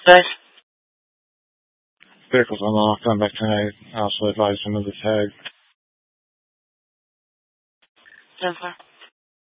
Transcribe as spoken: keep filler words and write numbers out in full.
Five. Vehicles unlocked on back tonight. I also advised him of the tag. Ten four.